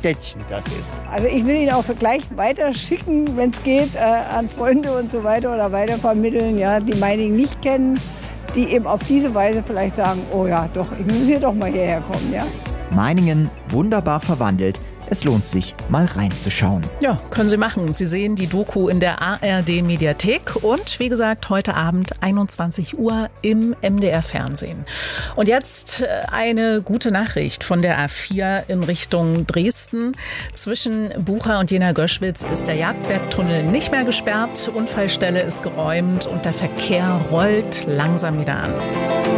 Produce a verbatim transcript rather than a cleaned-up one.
Städtchen das ist. Also ich will ihn auch gleich weiter schicken, wenn es geht, äh, an Freunde und so weiter oder weitervermitteln, ja, die Meiningen nicht kennen, die eben auf diese Weise vielleicht sagen, oh ja, doch, ich muss hier doch mal hierher kommen, ja. Meiningen wunderbar verwandelt. Es lohnt sich, mal reinzuschauen. Ja, können Sie machen. Sie sehen die Doku in der A R D-Mediathek und wie gesagt, heute Abend einundzwanzig Uhr im M D R-Fernsehen. Und jetzt eine gute Nachricht von der A vier in Richtung Dresden. Zwischen Bucha und Jena-Göschwitz ist der Jagdbergtunnel nicht mehr gesperrt. Unfallstelle ist geräumt und der Verkehr rollt langsam wieder an.